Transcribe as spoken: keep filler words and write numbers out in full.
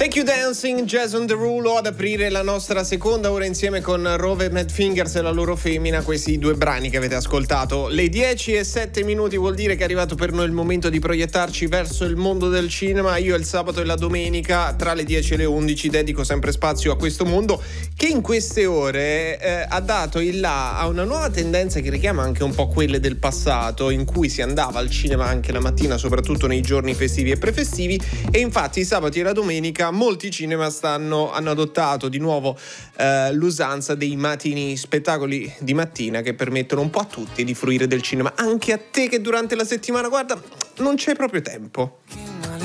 Make You Dancing, Jason Derulo ad aprire la nostra seconda ora insieme con Rove e Mad Fingers e la loro femmina, questi due brani che avete ascoltato. Le dieci e sette minuti vuol dire che è arrivato per noi il momento di proiettarci verso il mondo del cinema. Io il sabato e la domenica tra le dieci e le undici dedico sempre spazio a questo mondo che in queste ore eh, ha dato il là a una nuova tendenza che richiama anche un po' quelle del passato, in cui si andava al cinema anche la mattina, soprattutto nei giorni festivi e prefestivi, e infatti i sabati e la domenica molti cinema stanno, hanno adottato di nuovo eh, l'usanza dei matini, spettacoli di mattina che permettono un po' a tutti di fruire del cinema, anche a te che durante la settimana, guarda, non c'è proprio tempo.